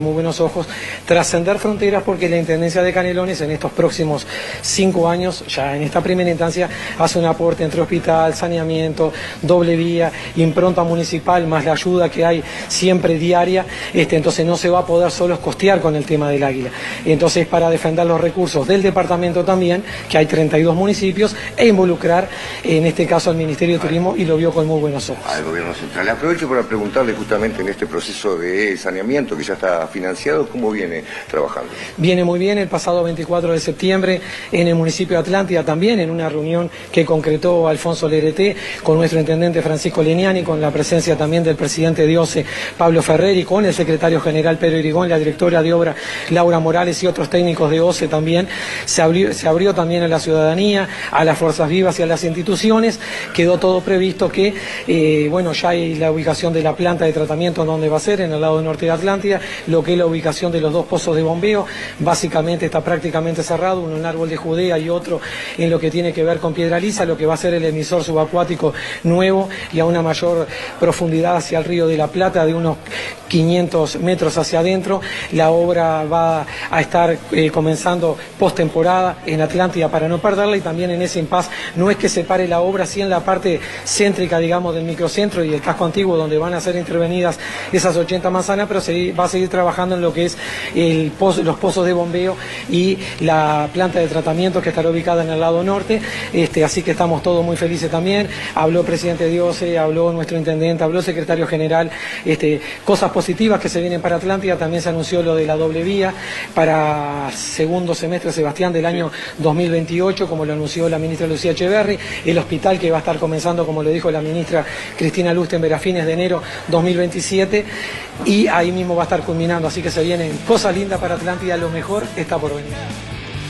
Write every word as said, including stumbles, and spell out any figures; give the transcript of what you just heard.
Muy buenos ojos, trascender fronteras, porque la Intendencia de Canelones en estos próximos cinco años, ya en esta primera instancia, hace un aporte entre hospital, saneamiento, doble vía, impronta municipal, más la ayuda que hay siempre diaria. Este, entonces no se va a poder solo costear con el tema del Águila. Entonces, para defender los recursos del departamento también, que hay treinta y dos municipios, e involucrar en este caso al Ministerio de Turismo, y lo vio con muy buenos ojos. Al Gobierno Central. Aprovecho para preguntarle justamente en este proceso de saneamiento que ya está financiado, ¿cómo viene trabajando? Viene muy bien. El pasado veinticuatro de septiembre en el municipio de Atlántida, también en una reunión que concretó Alfonso Lerete con nuestro intendente Francisco Leniani, con la presencia también del presidente de OCE, Pablo Ferrer, y con el secretario general Pedro Irigón, la directora de obra Laura Morales y otros técnicos de OCE también. Se abrió, se abrió también a la ciudadanía, a las fuerzas vivas y a las instituciones. Quedó todo previsto que, eh, bueno, ya hay la ubicación de la planta de tratamiento donde va a ser, en el lado norte de Atlántida, lo que es la ubicación de los dos pozos de bombeo, básicamente está prácticamente cerrado, uno en Árbol de Judea y otro en lo que tiene que ver con Piedra Lisa, lo que va a ser el emisor subacuático nuevo y a una mayor profundidad hacia el Río de la Plata, de unos quinientos metros hacia adentro. La obra va a estar eh, comenzando postemporada en Atlántida para no perderla, y también en ese impasse no es que se pare la obra, sí en la parte céntrica, digamos, del microcentro y el casco antiguo, donde van a ser intervenidas esas ochenta manzanas, pero se va a seguir trabajando en lo que es el pozo, los pozos de bombeo y la planta de tratamiento, que estará ubicada en el lado norte. Este, así que estamos todos muy felices también. Habló el presidente de OCE, habló nuestro intendente, habló el secretario general, este, cosas positivas que se vienen para Atlántida. También se anunció lo de la doble vía para segundo semestre, Sebastián, del año dos mil veintiocho, como lo anunció la ministra Lucía Echeverri, el hospital que va a estar comenzando, como lo dijo la ministra Cristina Lustenberg, a fines de enero dos mil veintisiete, y ahí mismo va a estar culminando. Así que se vienen cosas lindas para Atlántida, lo mejor está por venir.